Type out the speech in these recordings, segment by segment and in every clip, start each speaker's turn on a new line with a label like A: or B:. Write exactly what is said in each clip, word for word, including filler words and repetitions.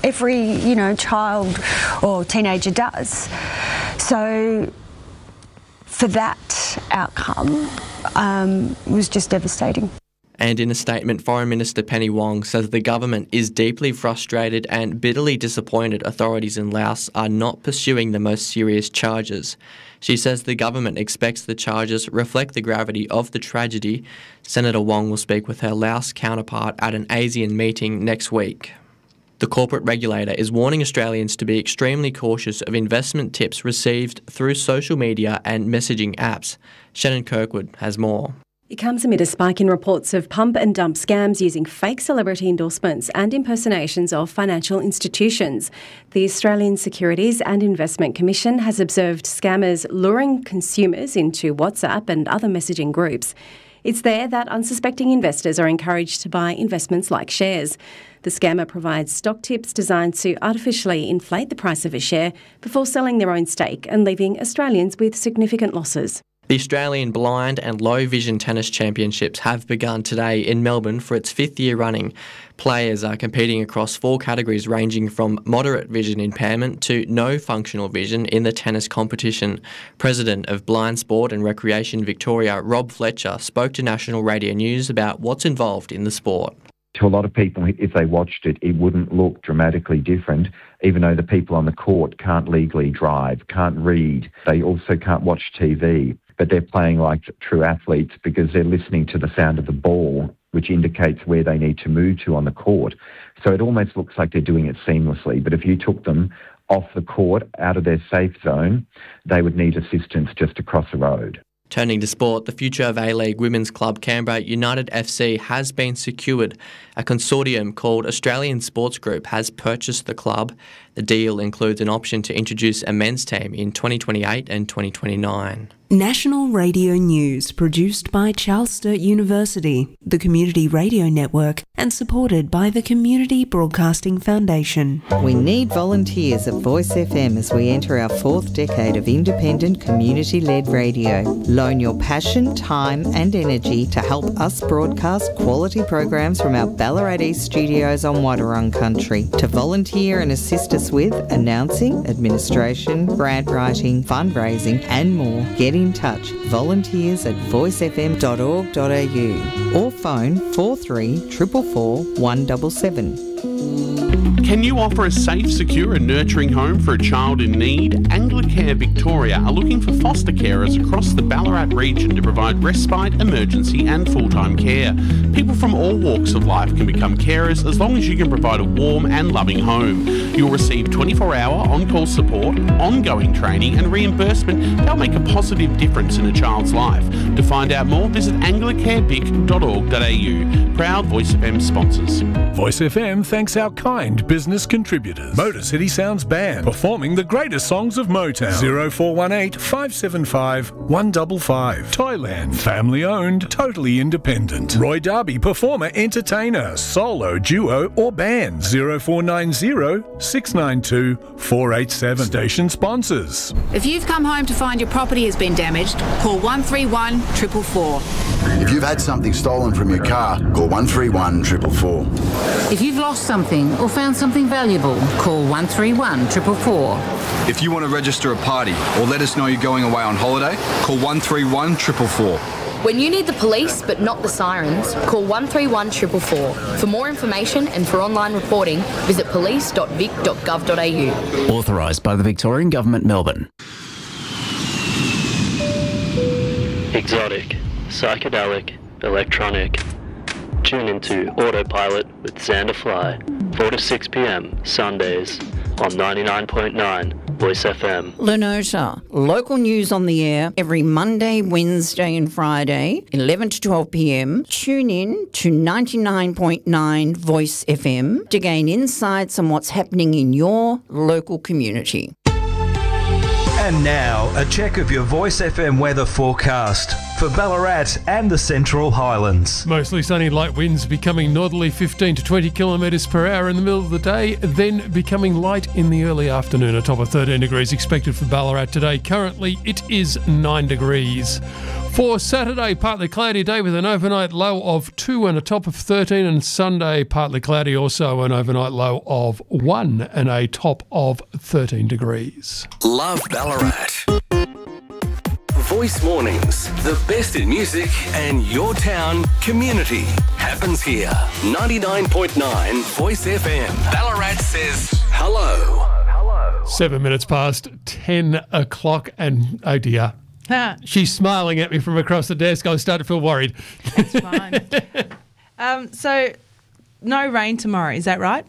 A: every, you know, child or teenager does. So for that outcome, um, was just devastating.
B: And in a statement, Foreign Minister Penny Wong says the government is deeply frustrated and bitterly disappointed authorities in Laos are not pursuing the most serious charges. She says the government expects the charges reflect the gravity of the tragedy. Senator Wong will speak with her Laos counterpart at an ASEAN meeting next week. The corporate regulator is warning Australians to be extremely cautious of investment tips received through social media and messaging apps. Shannon Kirkwood has more.
C: It comes amid a spike in reports of pump and dump scams using fake celebrity endorsements and impersonations of financial institutions. The Australian Securities and Investment Commission has observed scammers luring consumers into WhatsApp and other messaging groups. It's there that unsuspecting investors are encouraged to buy investments like shares. The scammer provides stock tips designed to artificially inflate the price of a share before selling their own stake and leaving Australians with significant losses.
B: The Australian Blind and Low Vision Tennis Championships have begun today in Melbourne for its fifth year running. Players are competing across four categories ranging from moderate vision impairment to no functional vision in the tennis competition. President of Blind Sport and Recreation Victoria, Rob Fletcher, spoke to National Radio News about what's involved in the sport.
D: To a lot of people, if they watched it, it wouldn't look dramatically different, even though the people on the court can't legally drive, can't read. They also can't watch T V. But they're playing like true athletes because they're listening to the sound of the ball, which indicates where they need to move to on the court. So it almost looks like they're doing it seamlessly. But if you took them off the court, out of their safe zone, they would need assistance just to cross the road.
B: Turning to sport, the future of A-League women's club Canberra United F C has been secured. A consortium called Australian Sports Group has purchased the club. The deal includes an option to introduce a men's team in twenty twenty-eight and twenty twenty-nine.
E: National Radio News, produced by Charles Sturt University, the Community Radio Network, and supported by the Community Broadcasting Foundation.
F: We need volunteers at Voice F M as we enter our fourth decade of independent, community-led radio. Loan your passion, time and energy to help us broadcast quality programs from our Ballarat East studios on Wadawurrung country. To volunteer and assist us with announcing, administration, grant writing, fundraising and more, get in touch. Volunteers at voice f m dot org dot a u or phone four three four four four one seven seven.
G: Can you offer a safe, secure and nurturing home for a child in need? Anglicare Victoria are looking for foster carers across the Ballarat region to provide respite, emergency and full-time care. People from all walks of life can become carers as long as you can provide a warm and loving home. You'll receive twenty-four hour on-call support, ongoing training and reimbursement that'll make a positive difference in a child's life. To find out more, visit anglicare vic dot org dot a u. Proud Voice F M sponsors.
H: Voice F M thanks our kind business contributors. Motor City Sounds Band, performing the greatest songs of Motown. zero four one eight, five seven five, one five five. Toyland, family owned, totally independent. Roy Darby, performer, entertainer, solo, duo or band. zero four nine zero, six nine two, four eight seven. Station sponsors.
I: If you've come home to find your property has been damaged, call one three one, four four four.
J: If you've had something stolen from your car, call one three one, four four four.
I: If you've lost something or found something valuable, call one three one, four four four.
K: If you want to register a party or let us know you're going away on holiday, call one three one, four four four.
L: When you need the police but not the sirens, call one three one, four four four. For more information and for online reporting, visit police dot vic dot gov dot a u.
M: Authorised by the Victorian Government, Melbourne.
N: Exotic, psychedelic, electronic. Tune into Autopilot with Xander Fly, four to six p m Sundays on ninety-nine point nine Voice F M.
O: Lenota, local news on the air every Monday, Wednesday and Friday, eleven to twelve p m. Tune in to ninety-nine point nine Voice F M to gain insights on what's happening in your local community.
P: And now, a check of your Voice F M weather forecast for Ballarat and the Central Highlands.
Q: Mostly sunny, light winds becoming northerly fifteen to twenty kilometres per hour in the middle of the day, then becoming light in the early afternoon. A top of thirteen degrees expected for Ballarat today. Currently, it is nine degrees. For Saturday, partly cloudy day with an overnight low of two and a top of thirteen, and Sunday, partly cloudy, also an overnight low of one and a top of thirteen degrees.
R: Love Ballarat. Voice Mornings, the best in music and your town community happens here. ninety-nine point nine Voice F M. Ballarat says hello.
Q: Seven minutes past ten o'clock, and oh dear.
S: Ah.
Q: She's smiling at me from across the desk. I was starting to feel worried.
S: That's fine. um, so, no rain tomorrow, is that right?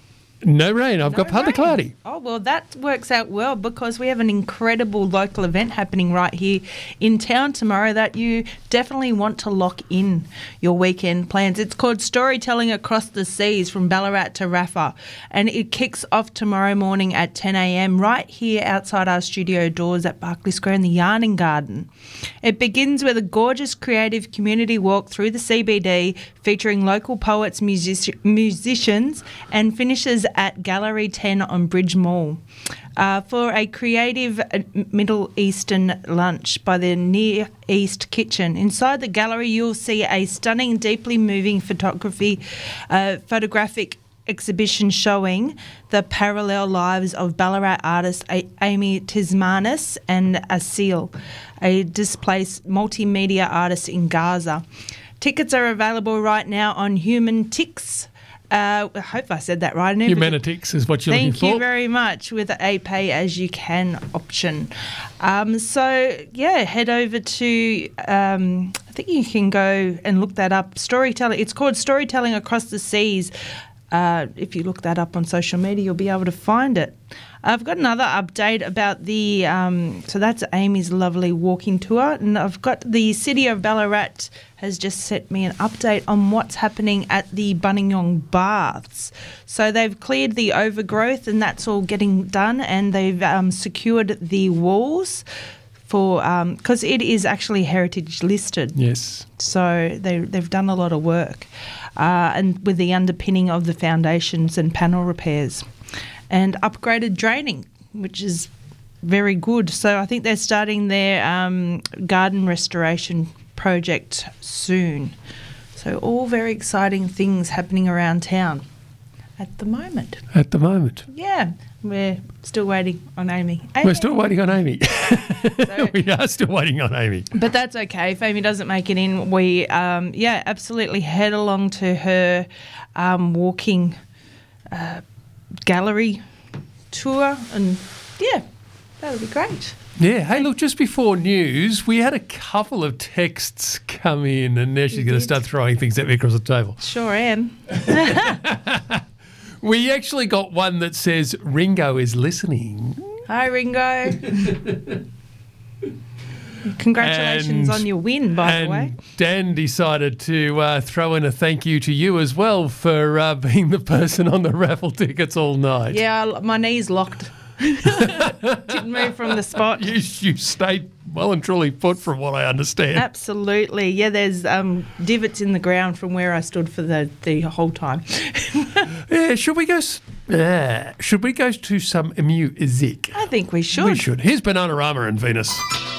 Q: No rain. I've
S: No
Q: got partly
S: rain.
Q: cloudy.
S: Oh, well, that works out well because we have an incredible local event happening right here in town tomorrow that you definitely want to lock in your weekend plans. It's called Storytelling Across the Seas from Ballarat to Raffa, and it kicks off tomorrow morning at ten a.m. right here outside our studio doors at Barclay Square in the Yarning Garden. It begins with a gorgeous creative community walk through the C B D featuring local poets, music- musicians, and finishes at Gallery ten on Bridge Mall uh, for a creative Middle Eastern lunch by the Near East Kitchen. Inside the gallery, you'll see a stunning, deeply moving photography, uh, photographic exhibition showing the parallel lives of Ballarat artist a- Amy Tismanis and Asil, a displaced multimedia artist in Gaza. Tickets are available right now on Human Tix. Uh, I hope I said that right.
Q: Humanitics is what you're
S: Thank
Q: looking for.
S: you very much, with a pay as you can option. Um, so, yeah, head over to, um, I think you can go and look that up. Storytelling. It's called Storytelling Across the Seas. Uh, if you look that up on social media, you'll be able to find it. I've got another update about the, um, so that's Amy's lovely walking tour, and I've got the City of Ballarat has just sent me an update on what's happening at the Buninyong Baths. So they've cleared the overgrowth and that's all getting done, and they've um, secured the walls for, because um, it is actually heritage listed.
Q: Yes.
S: So they, they've done a lot of work, uh, and with the underpinning of the foundations and panel repairs. And upgraded draining, which is very good. So I think they're starting their um, garden restoration project soon. So all very exciting things happening around town at the moment.
Q: At the moment.
S: Yeah, we're still waiting on Amy.
Q: Amy. We're still waiting on Amy. So, we are still waiting on Amy.
S: But that's okay. If Amy doesn't make it in, we, um, yeah, absolutely head along to her um, walking uh gallery tour, and yeah, that would be great.
Q: Yeah. Hey, look, just before news, we had a couple of texts come in, and now she's going to start throwing things at me across the table.
S: Sure am.
Q: We actually got one that says Ringo is listening.
S: Hi, Ringo. Congratulations
Q: And-
S: on your win, by
Q: and
S: the way.
Q: Dan decided to uh, throw in a thank you to you as well for uh, being the person on the raffle tickets all night.
S: Yeah, I- my knee's locked. Didn't move from the spot.
Q: You, you stayed well and truly put, from what I understand.
S: Absolutely. Yeah, there's um, divots in the ground from where I stood for the, the whole time.
Q: Yeah, should we go? s- Uh, should we go to some music?
S: I think we should.
Q: We should. Here's Bananarama and Venus.